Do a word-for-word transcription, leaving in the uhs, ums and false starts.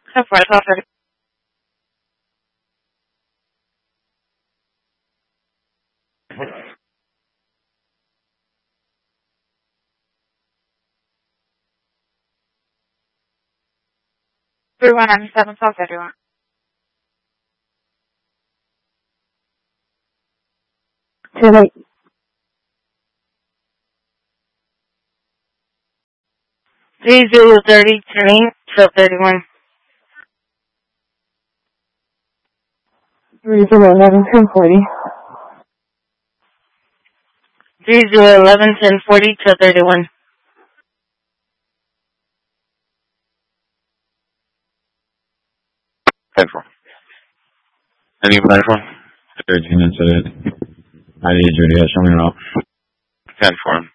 ten four, twelve thirty. three one nine seven, twelve thirty-one. ten eight. three zero thirty, ten eight, twelve thirty-one. three zero eleven, ten forty. three zero eleven, ten forty, twelve thirty-one. ten four. Any platform? thirteen and seven. I need you to show me around. ten four.